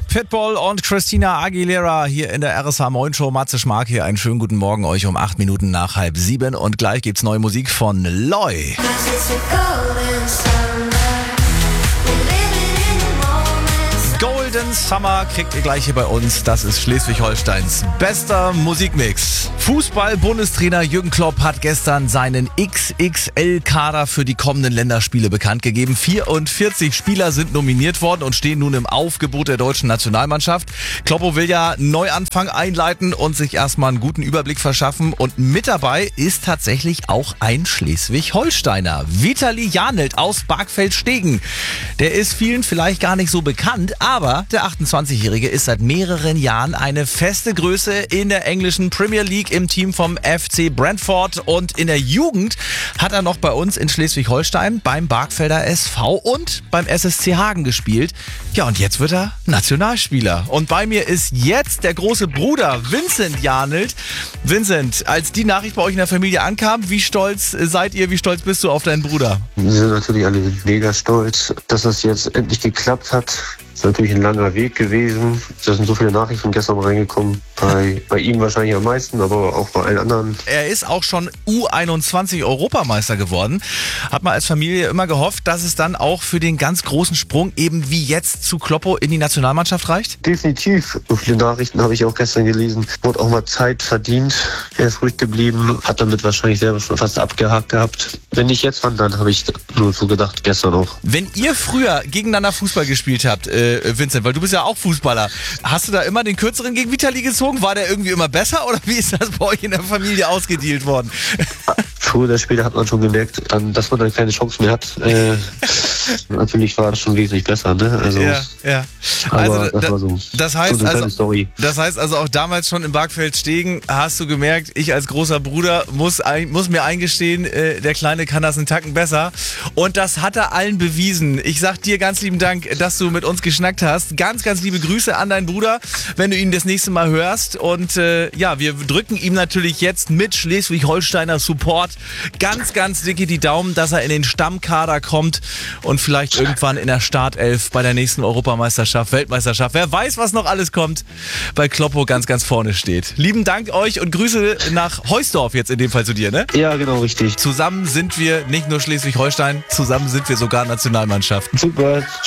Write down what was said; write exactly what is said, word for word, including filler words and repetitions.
Pitbull und Christina Aguilera hier in der R S H Moin Show. Matze Schmark hier. Einen schönen guten Morgen euch um acht Minuten nach halb sieben. Und gleich gibt's neue Musik von Loy. Golden Summer kriegt ihr gleich hier bei uns. Das ist Schleswig-Holsteins bester Musikmix. Fußball-Bundestrainer Jürgen Klopp hat gestern seinen X X L-Kader für die kommenden Länderspiele bekannt gegeben. vierundvierzig Spieler sind nominiert worden und stehen nun im Aufgebot der deutschen Nationalmannschaft. Kloppo will ja Neuanfang einleiten und sich erstmal einen guten Überblick verschaffen. Und mit dabei ist tatsächlich auch ein Schleswig-Holsteiner. Vitali Janelt aus Bargfeld-Stegen. Der ist vielen vielleicht gar nicht so bekannt, aber der achtundzwanzigjährige ist seit mehreren Jahren eine feste Größe in der englischen Premier League im Team vom F C Brentford, und in der Jugend hat er noch bei uns in Schleswig-Holstein beim Bargfelder S V und beim S S C Hagen gespielt. Ja, und jetzt wird er Nationalspieler. Und bei mir ist jetzt der große Bruder Vincent Janelt. Vincent, als die Nachricht bei euch in der Familie ankam, wie stolz seid ihr, wie stolz bist du auf deinen Bruder? Wir sind natürlich alle mega stolz, dass das jetzt endlich geklappt hat. Das ist natürlich ein langer Weg gewesen. Da sind so viele Nachrichten gestern reingekommen. Bei, bei ihm wahrscheinlich am meisten, aber auch bei allen anderen. Er ist auch schon U einundzwanzig Europameister geworden. Hat man als Familie immer gehofft, dass es dann auch für den ganz großen Sprung eben wie jetzt zu Kloppo in die Nationalmannschaft reicht? Definitiv. So viele Nachrichten habe ich auch gestern gelesen. Wurde auch mal Zeit verdient. Er ist ruhig geblieben. Hat damit wahrscheinlich selber schon fast abgehakt gehabt. Wenn nicht jetzt, wann dann, habe ich nur so gedacht, gestern auch. Wenn ihr früher gegeneinander Fußball gespielt habt, äh, Vincent, weil du bist ja auch Fußballer, hast du da immer den Kürzeren gegen Vitali gezogen? War der irgendwie immer besser oder wie ist das bei euch in der Familie ausgedealt worden? Früher oder später hat man schon gemerkt, dass man dann keine Chance mehr hat. Äh, natürlich war das schon wesentlich besser, ne? Also, ja, ja. Also also, das, da, war so, das, heißt so eine also, Story. das heißt also auch damals schon im Bargfeld-Stegen hast du gemerkt, ich als großer Bruder muss, ein, muss mir eingestehen, äh, der Kleine kann das einen Tacken besser. Und das hat er allen bewiesen. Ich sag dir ganz lieben Dank, dass du mit uns geschnackt hast. Ganz, ganz liebe Grüße an deinen Bruder, wenn du ihn das nächste Mal hörst. Und äh, ja, wir drücken ihm natürlich jetzt mit Schleswig-Holsteiner Support ganz, ganz dicke die Daumen, dass er in den Stammkader kommt und vielleicht irgendwann in der Startelf bei der nächsten Europameisterschaft, Weltmeisterschaft, wer weiß, was noch alles kommt, bei Kloppo ganz, ganz vorne steht. Lieben Dank euch und Grüße nach Heusdorf jetzt in dem Fall zu dir, ne? Ja, genau, richtig. Zusammen sind wir nicht nur Schleswig-Holstein, zusammen sind wir sogar Nationalmannschaft. Super.